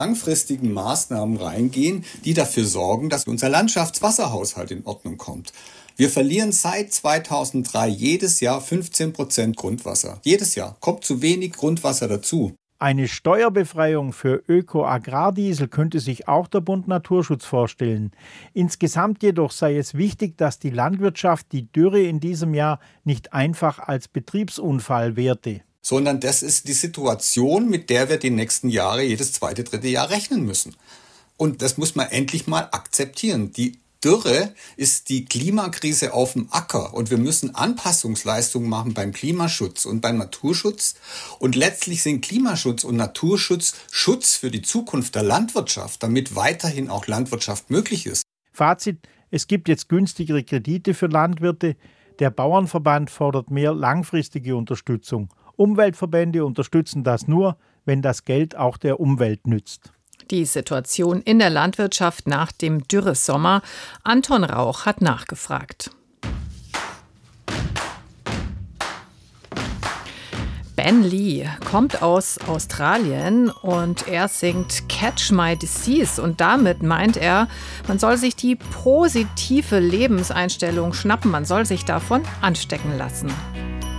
langfristigen Maßnahmen reingehen, die dafür sorgen, dass unser Landschaftswasserhaushalt in Ordnung kommt. Wir verlieren seit 2003 jedes Jahr 15% Grundwasser. Jedes Jahr kommt zu wenig Grundwasser dazu. Eine Steuerbefreiung für Öko-Agrardiesel könnte sich auch der Bund Naturschutz vorstellen. Insgesamt jedoch sei es wichtig, dass die Landwirtschaft die Dürre in diesem Jahr nicht einfach als Betriebsunfall werte. Sondern das ist die Situation, mit der wir die nächsten Jahre, jedes zweite, dritte Jahr rechnen müssen. Und das muss man endlich mal akzeptieren. Die Dürre ist die Klimakrise auf dem Acker und wir müssen Anpassungsleistungen machen beim Klimaschutz und beim Naturschutz. Und letztlich sind Klimaschutz und Naturschutz Schutz für die Zukunft der Landwirtschaft, damit weiterhin auch Landwirtschaft möglich ist. Fazit: Es gibt jetzt günstigere Kredite für Landwirte. Der Bauernverband fordert mehr langfristige Unterstützung. Umweltverbände unterstützen das nur, wenn das Geld auch der Umwelt nützt. Die Situation in der Landwirtschaft nach dem Dürresommer. Anton Rauch hat nachgefragt. Ben Lee kommt aus Australien und er singt Catch My Disease und damit meint er, man soll sich die positive Lebenseinstellung schnappen, man soll sich davon anstecken lassen.